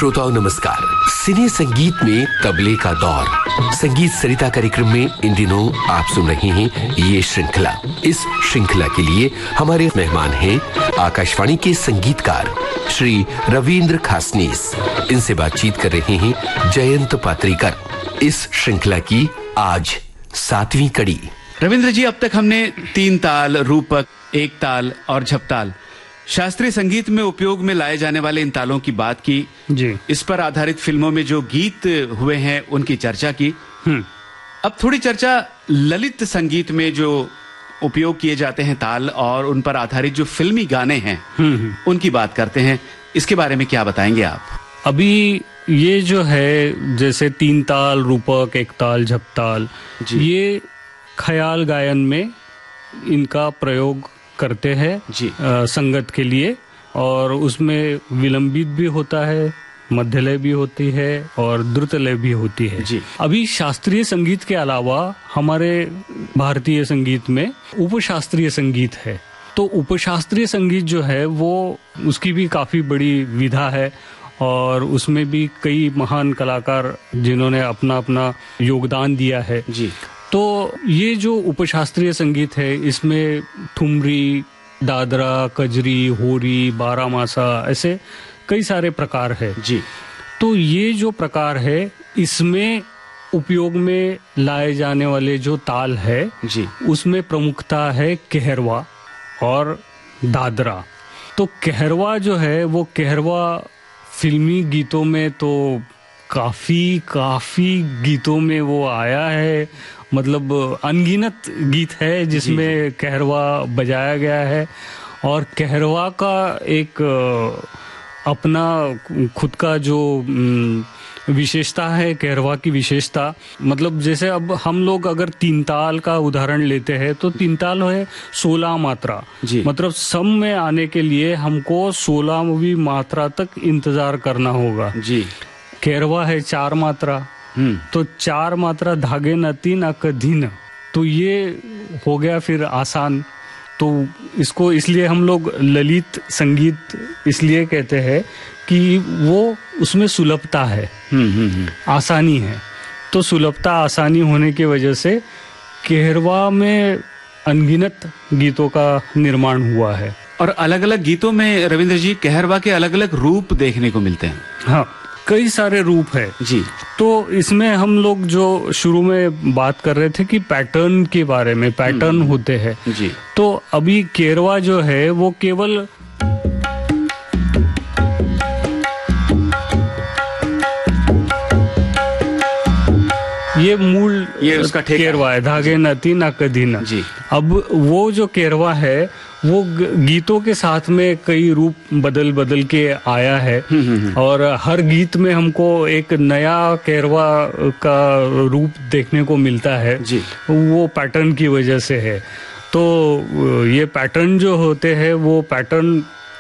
श्रोताओं नमस्कार। सिने संगीत में तबले का दौर संगीत सरिता कार्यक्रम में इन दिनों आप सुन रहे हैं ये श्रृंखला। इस श्रृंखला के लिए हमारे मेहमान हैं आकाशवाणी के संगीतकार श्री रविंद्र खासनीस। इनसे बातचीत कर रहे हैं जयंत पात्रीकर। इस श्रृंखला की आज 7वीं कड़ी। रविंद्र जी, अब तक हमने 3 ताल, रूपक, एक ताल और झपताल शास्त्रीय संगीत में उपयोग में लाए जाने वाले इन तालों की बात की जी। इस पर आधारित फिल्मों में जो गीत हुए हैं उनकी चर्चा की। अब थोड़ी चर्चा ललित संगीत में जो उपयोग किए जाते हैं ताल और उन पर आधारित जो फिल्मी गाने हैं उनकी बात करते हैं। इसके बारे में क्या बताएंगे आप? अभी ये जो है जैसे 3 ताल, रूपक, एक ताल, झपताल, ये ख्याल गायन में इनका प्रयोग करते हैं संगत के लिए, और उसमें विलंबित भी होता है, मध्यलय भी होती है और द्रुतलय भी होती है जी। अभी शास्त्रीय संगीत के अलावा हमारे भारतीय संगीत में उपशास्त्रीय संगीत है। तो उपशास्त्रीय संगीत जो है वो उसकी भी काफी बड़ी विधा है और उसमें भी कई महान कलाकार जिन्होंने अपना अपना योगदान दिया है जी। तो ये जो उपशास्त्रीय संगीत है इसमें ठुमरी, दादरा, कजरी, होरी, बारामासा, ऐसे कई सारे प्रकार है जी। तो ये जो प्रकार है इसमें उपयोग में लाए जाने वाले जो ताल है जी, उसमें प्रमुखता है केहरवा और दादरा। तो केहरवा जो है वो केहरवा फिल्मी गीतों में तो काफी गीतों में वो आया है, मतलब अनगिनत गीत है जिसमें केहरवा बजाया गया है। और केहरवा का एक अपना खुद का जो विशेषता है, केहरवा की विशेषता, मतलब जैसे अब हम लोग अगर 3 ताल का उदाहरण लेते हैं तो 3 ताल है 16 मात्रा, मतलब सम में आने के लिए हमको 16वीं मात्रा तक इंतजार करना होगा जी। केहरवा है 4 मात्रा, तो 4 मात्रा धागे न 3 अकधीन, तो ये हो गया फिर आसान। तो इसको इसलिए हम लोग ललित संगीत इसलिए कहते हैं कि वो उसमें सुलभता है, आसानी है। तो सुलभता, आसानी होने की वजह से केहरवा में अनगिनत गीतों का निर्माण हुआ है। और अलग अलग गीतों में रविंद्र जी केहरवा के अलग अलग रूप देखने को मिलते हैं। हाँ, कई सारे रूप है जी। तो इसमें हम लोग जो शुरू में बात कर रहे थे कि पैटर्न के बारे में, पैटर्न होते हैं जी। तो अभी केहरवा जो है वो केवल ये उसका केहरवा है, धागे न 3 अकधीन जी। अब वो जो केहरवा है वो गीतों के साथ में कई रूप बदल के आया है और हर गीत में हमको एक नया केहरवा का रूप देखने को मिलता है जी। वो पैटर्न की वजह से है। तो ये पैटर्न जो होते हैं वो पैटर्न